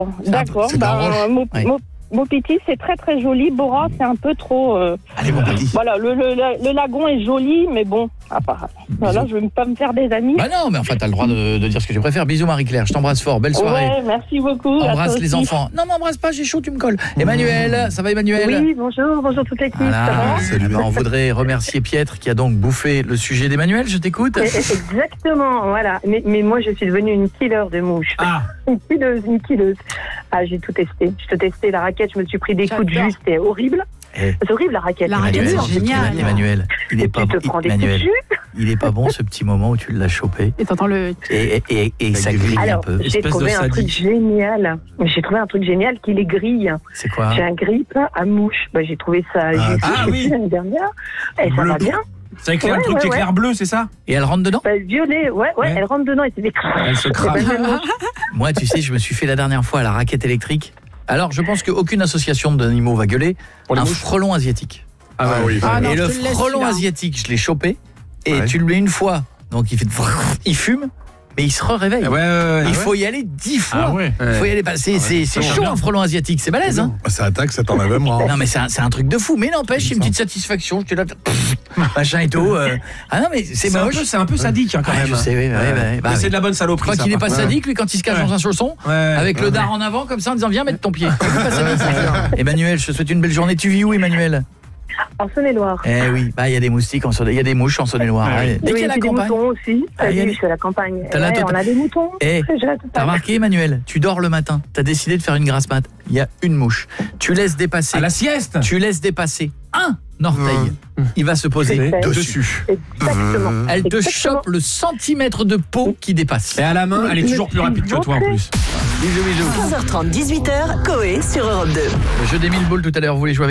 D'accord. C'est un roche. Ouais. Maupetit, c'est très très joli. Bora, c'est un peu trop. Allez, mon petit. Voilà, le lagon est joli, mais bon, voilà, je vais pas me faire des amis. Bah non, mais enfin, t'as le droit de dire ce que tu préfères. Bisous, Marie-Claire, je t'embrasse fort. Belle soirée. Ouais, merci beaucoup. Embrasse les enfants. Non, m'embrasse pas, j'ai chaud, tu me colles. Emmanuel, ça va, Emmanuel? Oui, bonjour toute l'équipe. Voilà. Ça va? Salut. On voudrait remercier Pietre qui a donc bouffé le sujet d'Emmanuel. Je t'écoute. Exactement, voilà. Mais moi, je suis devenue une killer de mouches. Ah. Une killeuse. Ah, j'ai tout testé. Je te testais la raquette, je me suis pris des coups de jus, c'était horrible. C'est horrible la raquette. La raquette, Emmanuel, c'est génial. Emmanuel, il est pas bon. Tu te prends des coups de Emmanuel, jus. il est pas bon ce petit moment où tu l'as chopé Et t'entends le... et ça grille un Alors, peu. j'ai Espèce trouvé de un truc sadique. génial. J'ai trouvé un truc génial qui les grille. C'est quoi? J'ai un grille à mouche. Bah, j'ai trouvé ça. J'ai oui. l'année dernière. Et ça Bleu. va bien. Ça éclaire le truc qui éclaire bleu, c'est ça? Et elle rentre dedans? Bah, violet, ouais, elle rentre dedans et c'est des Elle se crame. Moi, tu sais, je me suis fait la dernière fois à la raquette électrique. Alors, je pense qu'aucune association d'animaux va gueuler. Un frelon asiatique. Ah oui. Ah non, Et je le te le laisse, frelon celui-là. asiatique, je l'ai chopé. Et Ouais. tu le mets une fois. Donc, il fait... Il fume, mais il se réveille. Ouais. Il faut y aller 10 fois. Ah ouais. Il faut y aller. C'est chaud, un frelon asiatique. C'est balèze, hein? Ça attaque, ça t'enlève moi. Non, mais c'est un truc de fou. Mais n'empêche, c'est une petite satisfaction. Je te là, machin et tout. Ah non, mais c'est moche. C'est un peu sadique quand Ah, même. je sais, ouais. Mais c'est de la bonne Je saloperie. crois ça, qu'il n'est par pas contre. sadique, lui, quand il se cache Ouais. dans un chausson, Ouais. avec le dard en avant, comme ça, en disant viens mettre ton pied. Il est pas sadique, ça. Emmanuel, je te souhaite une belle journée. Tu vis où, Emmanuel? En Saône-et-Loire. Eh oui, bah il y a des moustiques en Saône, il y a des mouches en Saône-et-Loire. Ouais. Dès qu'il y a la des campagne. moutons aussi. Ah, il y a Oui, des- je suis à la campagne. T'as la Ouais, totale- on a des moutons. Eh, J'ai la totale. T'as remarqué, Emmanuel, tu dors le matin, t'as décidé de faire une grasse mat. Il y a une mouche. Tu laisses dépasser. À la sieste. Tu laisses dépasser un orteil. Il va se poser C'est dessus. Exactement. Elle te Exactement. chope le centimètre de peau qui dépasse. Et à la main, elle est toujours plus rapide que toi en plus. Bisous, bisous. 15h30, 18h, Coé sur Europe 2. Le jeu des 1000 boules tout à l'heure, vous voulez jouer avec